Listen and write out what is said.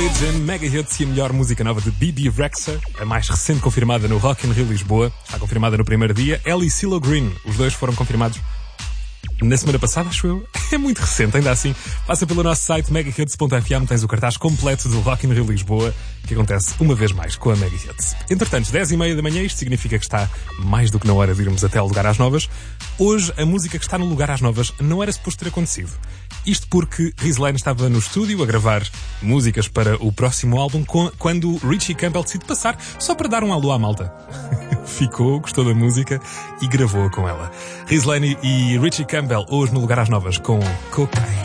Religion, Mega Hits e a melhor música nova de Bebe Rexha, a mais recente confirmada no Rock in Rio Lisboa, está confirmada no primeiro dia. Ela e CeeLo Green, os dois foram confirmados na semana passada, acho eu. É muito recente, ainda assim. Passa pelo nosso site megahits.fm, tens o cartaz completo do Rock in Rio Lisboa, que acontece uma vez mais com a Mega Hits. Entretanto, 10h30 da manhã, isto significa que está mais do que na hora de irmos até ao Lugar às Novas. Hoje, a música que está no Lugar às Novas não era suposto ter acontecido. Isto porque Rizlane estava no estúdio a gravar músicas para o próximo álbum quando Richie Campbell decide passar só para dar um alô à malta. Ficou, gostou da música e gravou-a com ela. Rizlane e Richie Campbell hoje no Lugar às Novas com Cocaine.